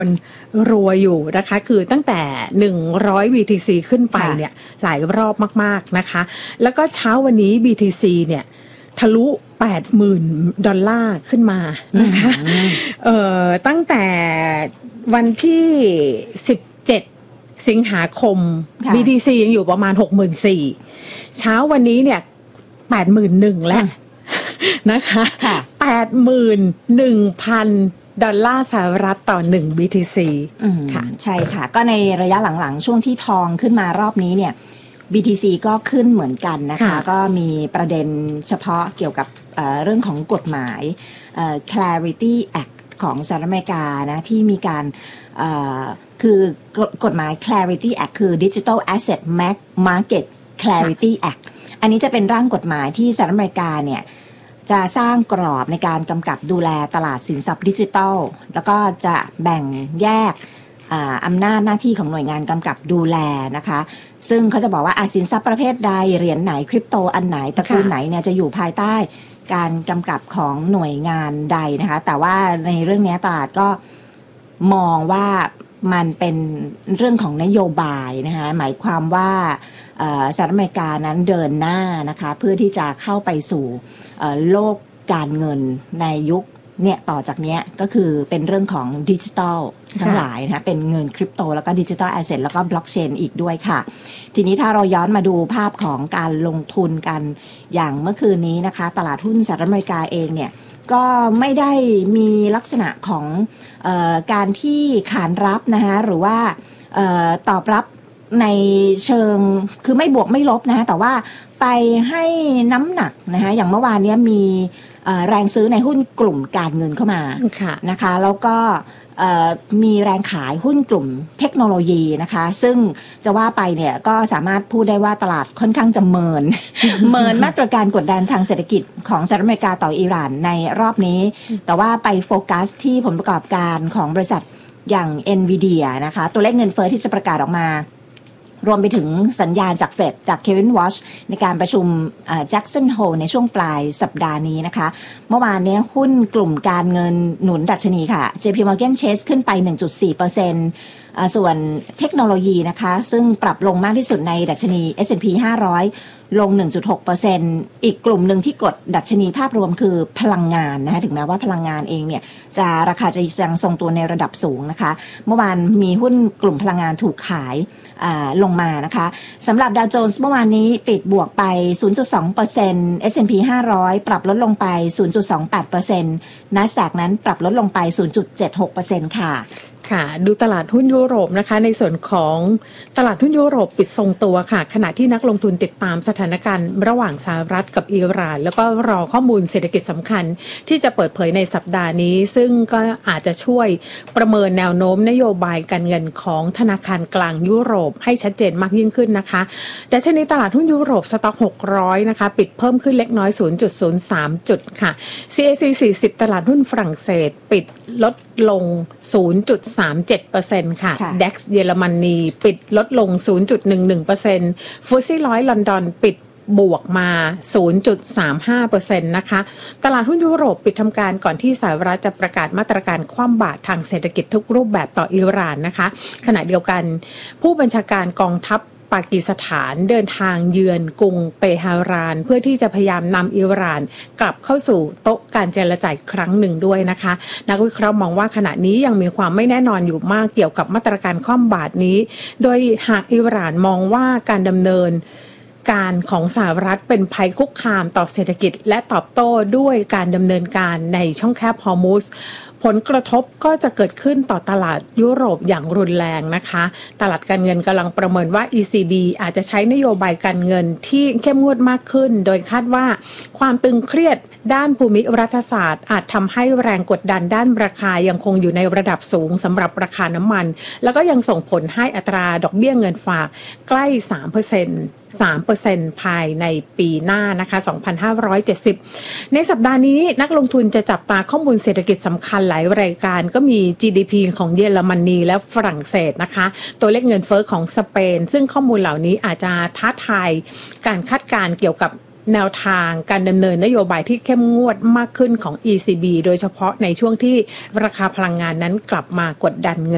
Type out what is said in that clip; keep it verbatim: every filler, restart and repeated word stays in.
รวยอยู่นะคะคือตั้งแต่หนึ่งร้อย บี ที ซี ขึ้นไปเนี่ยหลายรอบมากๆนะคะแล้วก็เช้าวันนี้ บี ที ซี เนี่ยทะลุ แปดหมื่น ดอลลาร์ขึ้นมานะคะเอ่อตั้งแต่วันที่สิบเจ็ดสิงหาคม บี ที ซี ยังอยู่ประมาณ หกหมื่นสี่พัน เช้าวันนี้เนี่ย แปดหมื่นหนึ่งพัน แล้วนะคะ แปดหมื่นหนึ่งพัน ดอลลาร์สหรัฐต่อหนึ่ง บี ที ซีค่ะใช่ค่ะก็ในระยะหลังๆช่วงที่ทองขึ้นมารอบนี้เนี่ย บี ที ซี ก็ขึ้นเหมือนกันนะคะก็มีประเด็นเฉพาะเกี่ยวกับ เอ่อ เรื่องของกฎหมาย Clarity Act ของสหรัฐอเมริกานะที่มีการคือกฎหมาย Clarity Act คือ Digital Asset Market Clarity Act อันนี้จะเป็นร่างกฎหมายที่สหรัฐอเมริกาเนี่ยจะสร้างกรอบในการกำกับดูแลตลาดสินทรัพย์ดิจิทัลแล้วก็จะแบ่งแยกอำนาจหน้าที่ของหน่วยงานกำกับดูแลนะคะซึ่งเขาจะบอกว่าสินทรัพย์ประเภทใดเหรียญไหนคริปโตอันไหนตระกูลไหนเนี่ยจะอยู่ภายใต้การกำกับของหน่วยงานใดนะคะแต่ว่าในเรื่องนี้ตลาดก็มองว่ามันเป็นเรื่องของนโยบายนะคะหมายความว่าสหรัฐอเมริกานั้นเดินหน้านะคะเพื่อที่จะเข้าไปสู่โลกการเงินในยุคเนี่ยต่อจากนี้ก็คือเป็นเรื่องของดิจิทัลทั้งหลายนะคะเป็นเงินคริปโตแล้วก็ดิจิทัลแอสเซทแล้วก็บล็อกเชนอีกด้วยค่ะทีนี้ถ้าเราย้อนมาดูภาพของการลงทุนกันอย่างเมื่อคืนนี้นะคะตลาดหุ้นสหรัฐอเมริกาเองเนี่ยก็ไม่ได้มีลักษณะของเอ่อการที่ขานรับนะคะหรือว่าเอ่อตอบรับในเชิงคือไม่บวกไม่ลบนะคะแต่ว่าไปให้น้ำหนักนะคะอย่างเมื่อวานนี้มีแรงซื้อในหุ้นกลุ่มการเงินเข้ามานะคะแล้วก็มีแรงขายหุ้นกลุ่มเทคโนโลยีนะคะซึ่งจะว่าไปเนี่ยก็สามารถพูดได้ว่าตลาดค่อนข้างจะเมิน เมินมาตรการกดดันทางเศรษฐกิจของสหรัฐอเมริกาต่ออิหร่านในรอบนี้แต่ว่าไปโฟกัสที่ผลประกอบการของบริษัทอย่าง Nvidia นะคะตัวเลขเงินเฟ้อที่จะประกาศออกมารวมไปถึงสัญญาณจากเฟดจากเควินวอชในการประชุมแจ็คสันโฮลในช่วงปลายสัปดาห์นี้นะคะเมื่อวานนี้หุ้นกลุ่มการเงินหนุนดัชนีค่ะ เจ พี Morgan Chase ขึ้นไป หนึ่งจุดสี่เปอร์เซ็นต์ ส่วนเทคโนโลยีนะคะซึ่งปรับลงมากที่สุดในดัชนี เอส แอนด์ พี ห้าร้อยลง หนึ่งจุดหกเปอร์เซ็นต์ อีกกลุ่มหนึ่งที่กดดัชนีภาพรวมคือพลังงานนะคะถึงแม้ว่าพลังงานเองเนี่ยจะราคาจะยังทรงตัวในระดับสูงนะคะเมื่อวานมีหุ้นกลุ่มพลังงานถูกขายลงมานะคะสำหรับดาวโจนส์เมื่อวานนี้ปิดบวกไป ศูนย์จุดสองเปอร์เซ็นต์ เอส แอนด์ พี ห้าร้อยปรับลดลงไป ศูนย์จุดสองแปดเปอร์เซ็นต์ NASDAQ นั้นปรับลดลงไป ศูนย์จุดเจ็ดหกเปอร์เซ็นต์ ค่ะค่ะดูตลาดหุ้นยุโรปนะคะในส่วนของตลาดหุ้นยุโรปปิดทรงตัวค่ะขณะที่นักลงทุนติดตามสถานการณ์ระหว่างสหรัฐกับอิหร่านแล้วก็รอข้อมูลเศรษฐกิจสำคัญที่จะเปิดเผยในสัปดาห์นี้ซึ่งก็อาจจะช่วยประเมินแนวโน้มนโยบายการเงินของธนาคารกลางยุโรปให้ชัดเจนมากยิ่งขึ้นนะคะดัชนีตลาดหุ้นยุโรปสต็อกหกร้อยนะคะปิดเพิ่มขึ้นเล็กน้อย ศูนย์จุดศูนย์สาม จุดค่ะ ซี เอ ซี สี่สิบตลาดหุ้นฝรั่งเศสปิดลดลง ศูนย์จุดสามเจ็ดเปอร์เซ็นต์ ค่ะ ดัค เยอรมนีปิดลดลง ศูนย์จุดหนึ่งหนึ่งเปอร์เซ็นต์ ฟุตซี่ร้อยลอนดอนปิดบวกมา ศูนย์จุดสามห้าเปอร์เซ็นต์ นะคะตลาดหุ้นยุโรปปิดทำการก่อนที่สหรัฐจะประกาศมาตรการคว่ำบาตรทางเศรษฐกิจทุกรูปแบบต่ออิหร่านนะคะขณะเดียวกันผู้บัญชาการกองทัพปากีสถานเดินทางเยือนกรุงเตหะรานเพื่อที่จะพยายามนำอิหร่านกลับเข้าสู่โต๊ะการเจรจาอีกครั้งหนึ่งด้วยนะคะนักวิเคราะห์มองว่าขณะนี้ยังมีความไม่แน่นอนอยู่มากเกี่ยวกับมาตรการคว่ำบาตรนี้โดยหากอิหร่านมองว่าการดำเนินการของสหรัฐเป็นภัยคุกคามต่อเศรษฐกิจและตอบโต้ด้วยการดำเนินการในช่องแคบฮอร์มุซผลกระทบก็จะเกิดขึ้นต่อตลาดยุโรปอย่างรุนแรงนะคะตลาดการเงินกำลังประเมินว่า อี ซี บี อาจจะใช้นโยบายการเงินที่เข้มงวดมากขึ้นโดยคาดว่าความตึงเครียดด้านภูมิรัฐศาสตร์อาจทำให้แรงกดดันด้านราคายังคงอยู่ในระดับสูงสำหรับราคาน้ำมันแล้วก็ยังส่งผลให้อัตราดอกเบี้ยเงินฝากใกล้ สามเปอร์เซ็นต์ สามเปอร์เซ็นต์ ภายในปีหน้านะคะสองพันห้าร้อยเจ็ดสิบในสัปดาห์นี้นักลงทุนจะจับตาข้อมูลเศรษฐกิจสำคัญหลายรายการก็มี จี ดี พี ของเยอรมนีและฝรั่งเศสนะคะตัวเลขเงินเฟ้อของสเปนซึ่งข้อมูลเหล่านี้อาจจะท้าทายการคาดการณ์เกี่ยวกับแนวทางการดำเนินนโยบายที่เข้มงวดมากขึ้นของ อี ซี บี โดยเฉพาะในช่วงที่ราคาพลังงานนั้นกลับมากดดันเงิน